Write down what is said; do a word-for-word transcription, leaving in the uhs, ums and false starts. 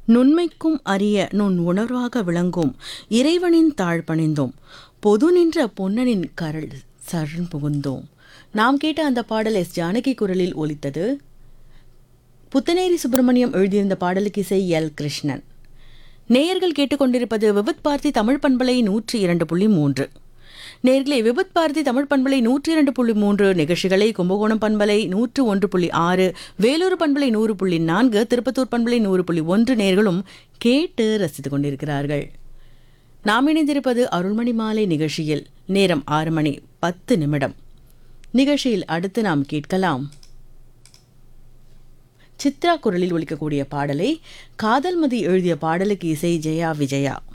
நுண்மைக்கும் அரிய நுண் உணர்வாக விளங்கும் இறைவனின் தாழ் பணிந்தோம், பொது நின்ற பொன்னனின் கரள் சரண் புகுந்தோம். நாம் கேட்ட அந்த பாடல் எஸ் ஜானகி குரலில் ஒலித்தது. புத்தனேரி சுப்பிரமணியம் எழுதியிருந்த பாடலுக்கு இசை எல் கிருஷ்ணன். நேயர்கள் கேட்டுக்கொண்டிருப்பது விபத் பாரதி தமிழ் பண்பலை நூற்றி இரண்டு புள்ளி மூன்று. நேயர்களே, விபத் பாரதி தமிழ் பண்பலை நூற்றி இரண்டு புள்ளி மூன்று நிகழ்ச்சிகளை கும்பகோணம் பண்பலை நூற்று ஒன்று புள்ளி ஆறு, வேலூர் பண்பலை நூறு புள்ளி நான்கு, திருப்பத்தூர் பண்பலை நூறு புள்ளி ஒன்று நேயர்களும் கேட்டு ரசித்துக் கொண்டிருக்கிறார்கள். நாம் இணைந்திருப்பது அருள்மணி மாலை நிகழ்ச்சியில். நேரம் ஆறு மணி பத்து நிமிடம். நிகழ்ச்சியில் அடுத்து நாம் கேட்கலாம் சித்ரா குரலில் ஒலிக்கக்கூடிய பாடலை. காதல்மதி எழுதிய பாடலுக்கு இசை ஜெயா விஜயா.